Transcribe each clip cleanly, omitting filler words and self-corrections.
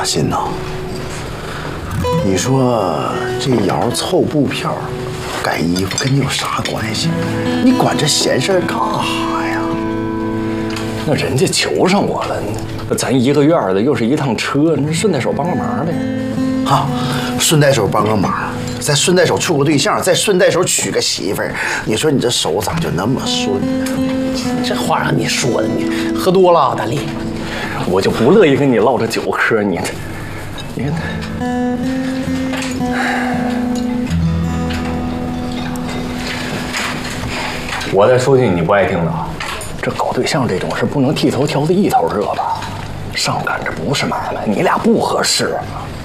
大新呐，你说这瑶凑布票、改衣服跟你有啥关系？你管这闲事干啥呀？ 那人家求上我了，咱一个院的，又是一趟车，你顺带手帮个忙呗。 哈，顺带手帮个忙，再顺带手处个对象，再顺带手娶个媳妇儿，你说你这手咋就那么顺呢？ 这话让你说的，你喝多了，大力。 我就不乐意跟你唠这酒嗑，你看，我再说句你不爱听的啊，这搞对象这种事不能剃头挑子一头热吧？上赶着不是买卖，你俩不合适。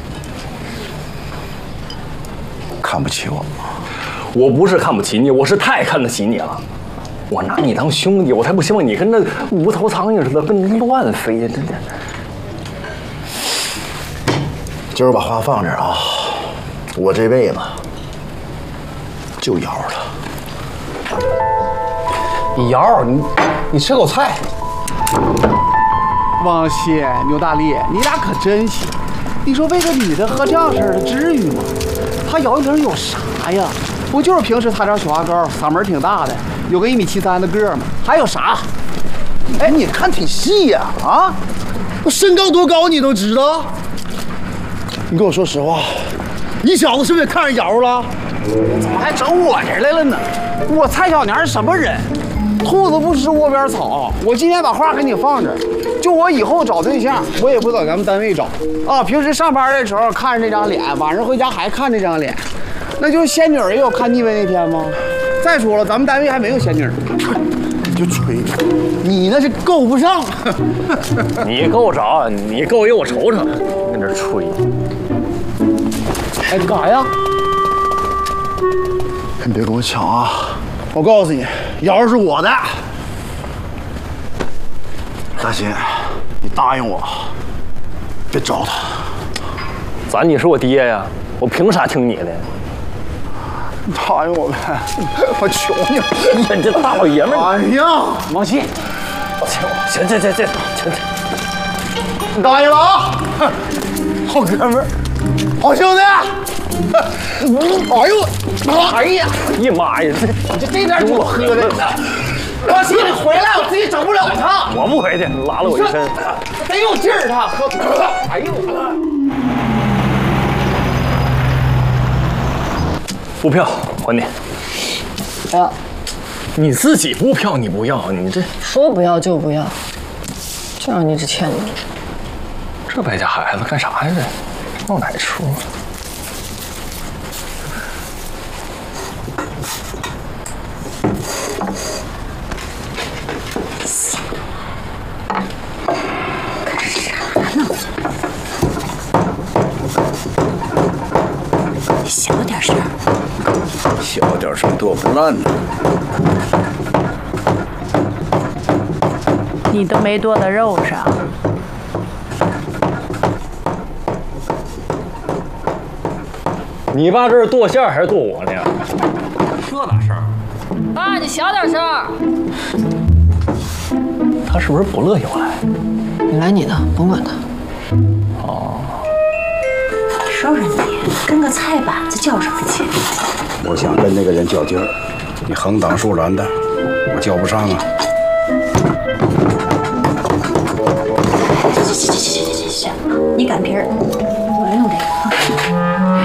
看不起我？ 我不是看不起你，我是太看得起你了。我拿你当兄弟，我才不希望你跟那无头苍蝇似的跟乱飞呀！ 今儿把话放这儿啊，我这辈子就瑶了。 瑶，你吃口菜。 王鑫、牛大力，你俩可真行！你说为个女的喝这样式的，至于吗？她姚一玲有啥呀？不就是平时她这小花高，嗓门挺大的，有个1.73米的个吗？还有啥？ 哎，你看挺细呀！啊，我身高多高你都知道？你跟我说实话，你小子是不是也看上瑶了？ 怎么还整我这儿来了呢？我蔡小娘是什么人？兔子不吃窝边草。我今天把话给你放这儿，就我以后找对象，我也不找咱们单位找啊。平时上班的时候看着这张脸，晚上回家还看这张脸，那就是仙女也有看腻歪那天吗？再说了，咱们单位还没有仙女。 你就吹，你那是够不上。 你够着，你够给我瞅瞅，跟这吹。 哎，干啥呀？ 你别跟我抢啊！我告诉你，瑶是我的。大鑫，你答应我，别找他。 咋你是我爹呀？我凭啥听你的？ 你答应我呗，我求你了。 你这大老爷们儿！ 哎呀， 王鑫， 行， 你答应了啊！好哥们儿，好兄弟。哎呦，哎呀， 哎呀妈呀， 这点酒喝的，王鑫，你回来，我自己整不了他。 我不回去，拉了我一身， 得有劲儿，他喝。哎呦， 布票还你。 不要， 你自己布票你不要，你这说不要就不要，就让你一直欠着。 这败家孩子干啥呀？这闹哪出？ 小点声， 小点声多不烂呢。 你都没剁到肉上。 你爸这是剁馅还是剁我呢？ 这哪事儿？ 爸，你小点声。 他是不是不乐意我来？ 你来你的，甭管他。 哦。 说说你跟个菜板子较什么劲？ 我想跟那个人较劲儿，你横挡竖拦的，我较不上啊。 行，你擀皮儿，我来弄这个啊。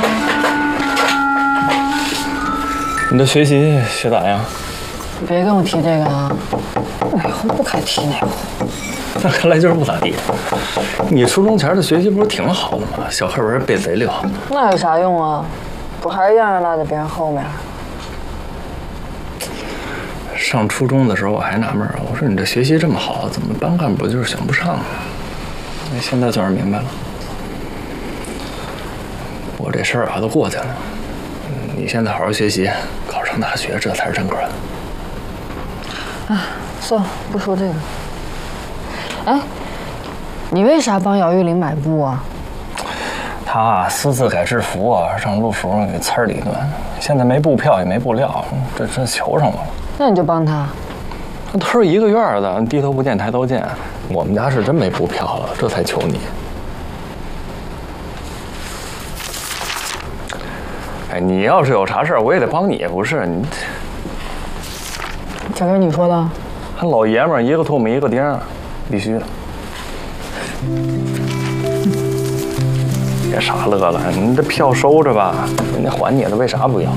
你的学习学咋样？ 你别跟我提这个啊，我以后不该提那个。 那看来就是不咋地。你初中前的学习不是挺好的吗？小课文背贼溜。 那有啥用啊？不还是样样落在别人后面？ 上初中的时候我还纳闷啊，我说你这学习这么好，怎么班干部就是选不上呢？现在算是明白了。我这事儿啊都过去了，你现在好好学习，考上大学，这才是正轨。 哎，算了，不说这个。哎，你为啥帮姚玉玲买布啊？ 他私自改制服啊，让陆叔给呲儿了一顿。现在没布票也没布料，这求上我了。 那你就帮他。 他是一个院的，低头不见抬头见。我们家是真没布票了，这才求你。 哎，你要是有啥事儿，我也得帮你，不是你。 小明，你说的？ 俺老爷们儿一个唾沫一个钉儿，必须的。别傻乐了，你这票收着吧，人家还你了，为啥不要？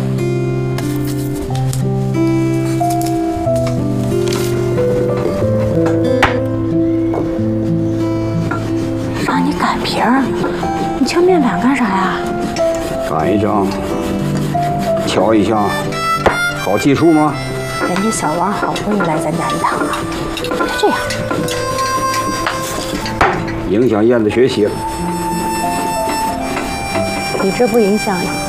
让你擀皮儿，你敲面板干啥呀？ 擀一张，敲一下，好计数吗？ 人家小王好不容易来咱家一趟啊，别这样， 影响燕子学习了。 你这不影响呀？